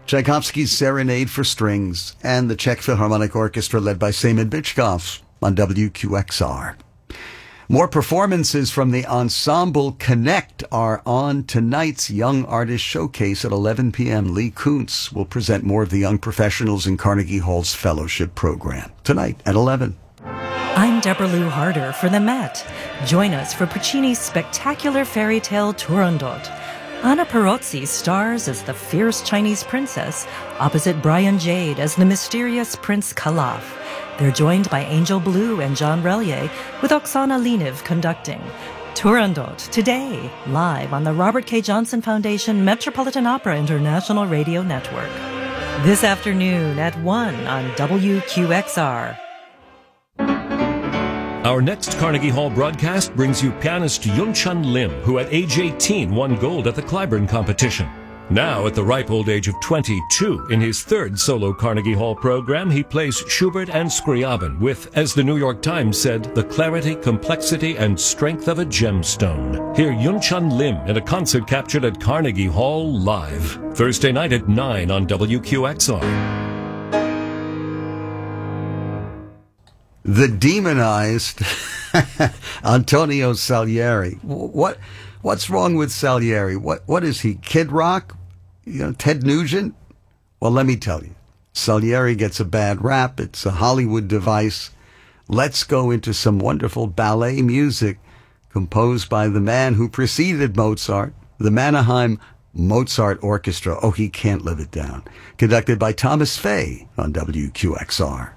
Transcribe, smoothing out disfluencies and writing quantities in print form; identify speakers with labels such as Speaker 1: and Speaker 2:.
Speaker 1: Tchaikovsky's Serenade for Strings, and the Czech Philharmonic Orchestra led by Semen Bichkov on WQXR. More performances from the Ensemble Connect are on tonight's Young Artist Showcase at 11 p.m. Lee Kuntz will present more of the young professionals in Carnegie Hall's fellowship program tonight at 11.
Speaker 2: I'm Deborah Lou Harder for the Met. Join us for Puccini's spectacular fairy tale Turandot. Anna Perozzi stars as the fierce Chinese princess, opposite Brian Jade as the mysterious Prince Kalaf. They're joined by Angel Blue and John Relier, with Oksana Leniv conducting. Turandot, today, live on the Robert K. Johnson Foundation Metropolitan Opera International Radio Network. This afternoon at 1 on WQXR.
Speaker 3: Our next Carnegie Hall broadcast brings you pianist Yunchun Lim, who at age 18 won gold at the Clyburn competition. Now, at the ripe old age of 22, in his third solo Carnegie Hall program, he plays Schubert and Scriabin with, as the New York Times said, the clarity, complexity, and strength of a gemstone. Hear Yunchun Lim in a concert captured at Carnegie Hall live. Thursday night at 9 on WQXR.
Speaker 1: The demonized Antonio Salieri. What's wrong with Salieri? What is he, Kid Rock? Ted Nugent? Well, let me tell you. Salieri gets a bad rap. It's a Hollywood device. Let's go into some wonderful ballet music composed by the man who preceded Mozart, the Mannheim Mozart Orchestra. Oh, he can't live it down. Conducted by Thomas Fay on WQXR.